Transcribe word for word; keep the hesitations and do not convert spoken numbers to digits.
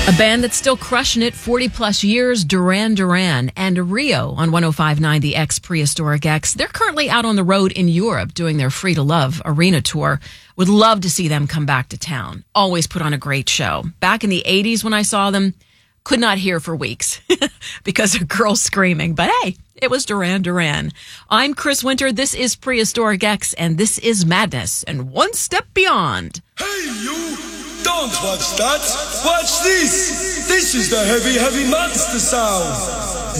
A band that's still crushing it forty plus years, Duran Duran, and Rio on one oh five point nine, the X Prehistoric X. They're currently out on the road in Europe doing their Free to Love arena tour. Would love to see them come back to town. Always put on a great show. Back in the eighties when I saw them, could not hear for weeks because of girls screaming. But hey, it was Duran Duran. I'm Chris Winter. This is Prehistoric X, and this is Madness and One Step Beyond. Hey, you! Don't watch that! Watch this! This is the heavy, heavy monster sound!